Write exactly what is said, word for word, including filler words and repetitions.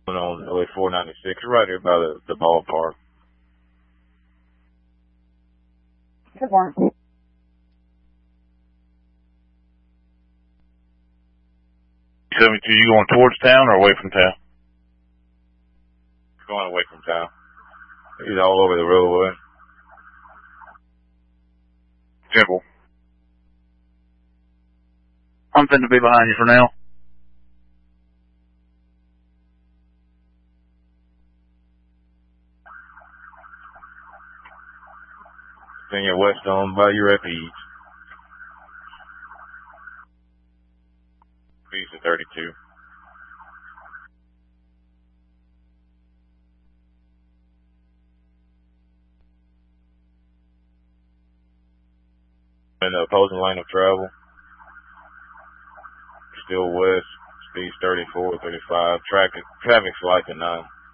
On Highway four ninety-six, right here by the, the ballpark. Good morning. seventy-two, you going towards town or away from town? Going away from town. He's all over the roadway. Simple. I'm finna be behind you for now. Then you're west on by your refuge. Piece of thirty-two. In the opposing lane of travel. Still west. Speed's thirty-four, thirty-five. Traffic, traffic's like a nine.